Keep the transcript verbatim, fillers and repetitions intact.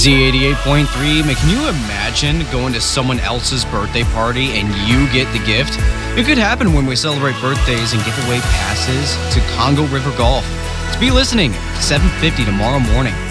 Z eighty-eight point three, man, can you imagine going to someone else's birthday party and you get the gift? It could happen when we celebrate birthdays and give away passes to Congo River Golf. So be listening, seven fifty tomorrow morning.